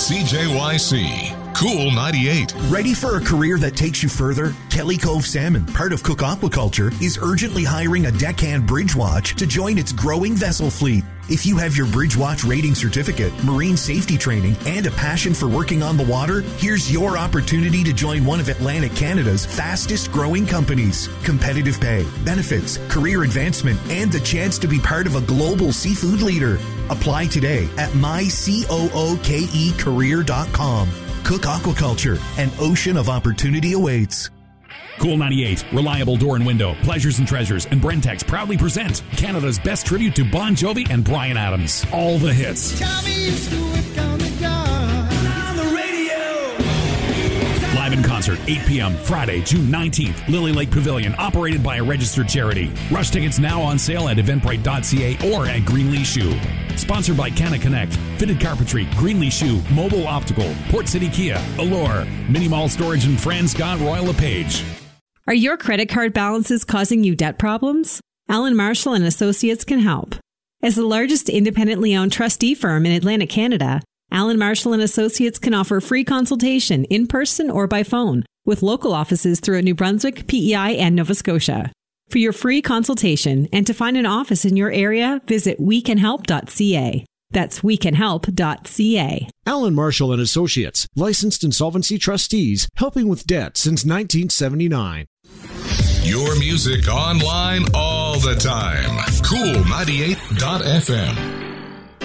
CJYC. Cool 98. Ready for a career that takes you further? Kelly Cove Salmon, part of Cook Aquaculture, is urgently hiring a deckhand bridge watch to join its growing vessel fleet. If you have your Bridge Watch rating certificate, marine safety training, and a passion for working on the water, here's your opportunity to join one of Atlantic Canada's fastest growing companies. Competitive pay, benefits, career advancement, and the chance to be part of a global seafood leader. Apply today at mycookecareer.com. Cook Aquaculture, an ocean of opportunity awaits. Cool 98, Reliable Door and Window, Pleasures and Treasures, and Brentex proudly present Canada's best tribute to Bon Jovi and Bryan Adams. All the hits. Live in concert, 8 p.m., Friday, June 19th, Lily Lake Pavilion, operated by a registered charity. Rush tickets now on sale at eventbrite.ca or at Greenlee Shoe. Sponsored by Canna Connect, Fitted Carpentry, Greenlee Shoe, Mobile Optical, Port City Kia, Allure, Mini Mall Storage, and Fran Scott Royal LePage. Are your credit card balances causing you debt problems? Allen Marshall and Associates can help. As the largest independently owned trustee firm in Atlantic Canada, Allen Marshall and Associates can offer free consultation in person or by phone with local offices throughout New Brunswick, PEI, and Nova Scotia. For your free consultation and to find an office in your area, visit wecanhelp.ca. That's wecanhelp.ca. Allen Marshall and Associates, licensed insolvency trustees, helping with debt since 1979. Your music online all the time. Cool 98.fm.